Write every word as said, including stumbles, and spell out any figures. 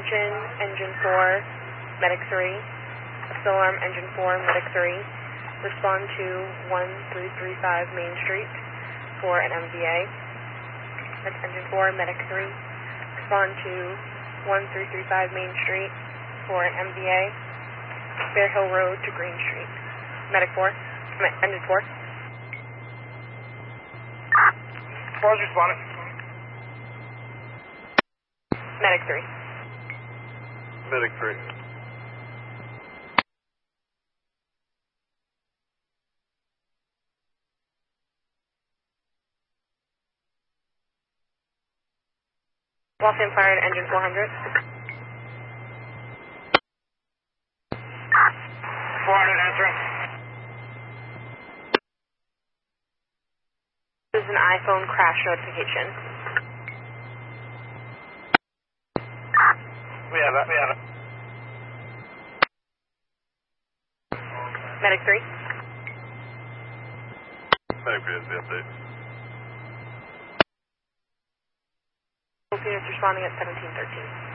Attention, Engine four, Medic three. Still Alarm, Engine four, Medic three. Respond to one three three five Main Street for an M V A. That's Engine four, Medic three. Respond to one three three five Main Street for an M V A. Bear Hill Road to Green Street. Medic four, Engine four. four's responding. Medic three. Medic three. Los Angeles Fire at Engine four hundred. four hundred answering. This is an iPhone crash notification. We have it, we have it. Medic three. Medic three is the update. Both units responding at seventeen thirteen.